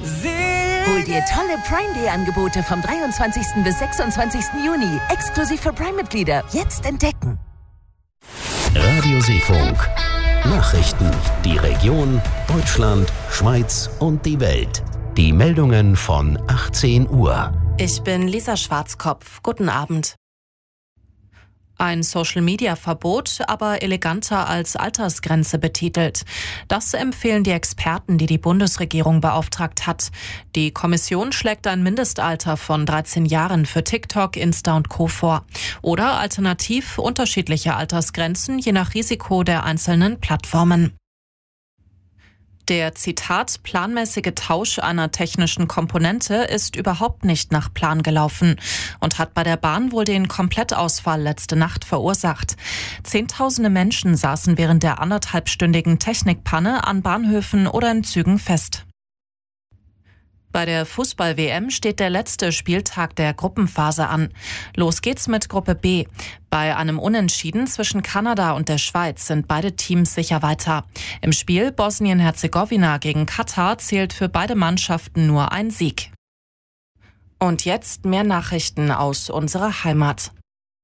Hol dir tolle Prime Day Angebote vom 23. bis 26. Juni. Exklusiv für Prime-Mitglieder. Jetzt entdecken. Radio Seefunk. Nachrichten. Die Region, Deutschland, Schweiz und die Welt. Die Meldungen von 18 Uhr. Ich bin Lisa Schwarzkopf. Guten Abend. Ein Social-Media-Verbot, aber eleganter als Altersgrenze betitelt. Das empfehlen die Experten, die die Bundesregierung beauftragt hat. Die Kommission schlägt ein Mindestalter von 13 Jahren für TikTok, Insta und Co. vor. Oder alternativ unterschiedliche Altersgrenzen, je nach Risiko der einzelnen Plattformen. Der, Zitat, planmäßige Tausch einer technischen Komponente ist überhaupt nicht nach Plan gelaufen und hat bei der Bahn wohl den Komplettausfall letzte Nacht verursacht. Zehntausende Menschen saßen während der anderthalbstündigen Technikpanne an Bahnhöfen oder in Zügen fest. Bei der Fußball-WM steht der letzte Spieltag der Gruppenphase an. Los geht's mit Gruppe B. Bei einem Unentschieden zwischen Kanada und der Schweiz sind beide Teams sicher weiter. Im Spiel Bosnien-Herzegowina gegen Katar zählt für beide Mannschaften nur ein Sieg. Und jetzt mehr Nachrichten aus unserer Heimat.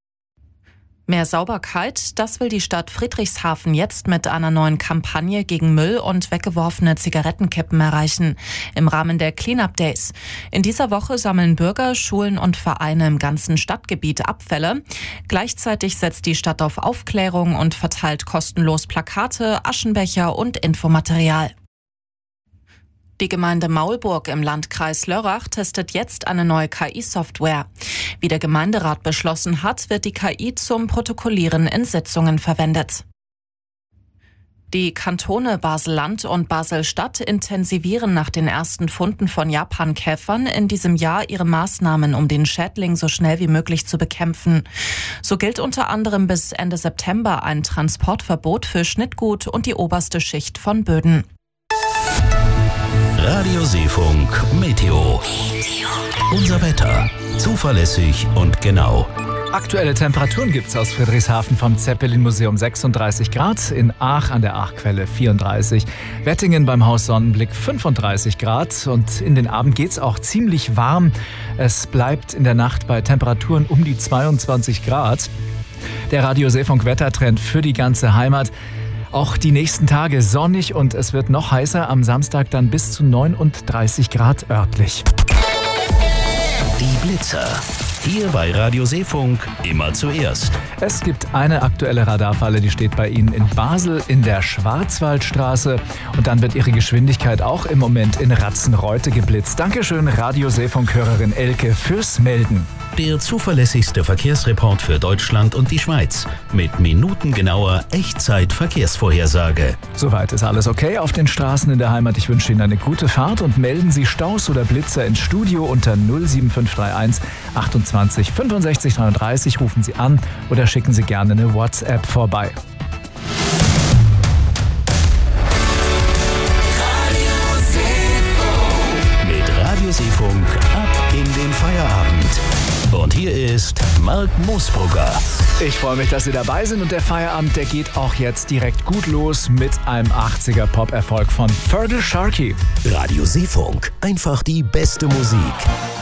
Mehr Sauberkeit, das will die Stadt Friedrichshafen jetzt mit einer neuen Kampagne gegen Müll und weggeworfene Zigarettenkippen erreichen, im Rahmen der Cleanup Days. In dieser Woche sammeln Bürger, Schulen und Vereine im ganzen Stadtgebiet Abfälle. Gleichzeitig setzt die Stadt auf Aufklärung und verteilt kostenlos Plakate, Aschenbecher und Infomaterial. Die Gemeinde Maulburg im Landkreis Lörrach testet jetzt eine neue KI-Software. Wie der Gemeinderat beschlossen hat, wird die KI zum Protokollieren in Sitzungen verwendet. Die Kantone Basel-Land und Basel-Stadt intensivieren nach den ersten Funden von Japankäfern in diesem Jahr ihre Maßnahmen, um den Schädling so schnell wie möglich zu bekämpfen. So gilt unter anderem bis Ende September ein Transportverbot für Schnittgut und die oberste Schicht von Böden. Radio Seefunk Meteo. Unser Wetter. Zuverlässig und genau. Aktuelle Temperaturen gibt's aus Friedrichshafen vom Zeppelin-Museum 36 Grad, in Aach an der Aachquelle 34, Wettingen beim Haus Sonnenblick 35 Grad und in den Abend geht's auch ziemlich warm. Es bleibt in der Nacht bei Temperaturen um die 22 Grad. Der Radio Seefunk Wettertrend für die ganze Heimat. Auch die nächsten Tage sonnig und es wird noch heißer, am Samstag dann bis zu 39 Grad örtlich. Die Blitzer. Hier bei Radio Seefunk immer zuerst. Es gibt eine aktuelle Radarfalle, die steht bei Ihnen in Basel in der Schwarzwaldstraße. Und dann wird Ihre Geschwindigkeit auch im Moment in Ratzenreute geblitzt. Dankeschön, Radio Seefunk-Hörerin Elke, fürs Melden. Der zuverlässigste Verkehrsreport für Deutschland und die Schweiz. Mit minutengenauer Echtzeit-Verkehrsvorhersage. Soweit ist alles okay auf den Straßen in der Heimat. Ich wünsche Ihnen eine gute Fahrt und melden Sie Staus oder Blitzer ins Studio unter 07531 28 65 33. Rufen Sie an oder schicken Sie gerne eine WhatsApp vorbei. Mit Radio Seefunk ab in den Feierabend. Und hier ist Marc Moosbrugger. Ich freue mich, dass Sie dabei sind und der Feierabend, der geht auch jetzt direkt gut los mit einem 80er Pop-Erfolg von Fergal Sharkey. Radio Seefunk, einfach die beste Musik.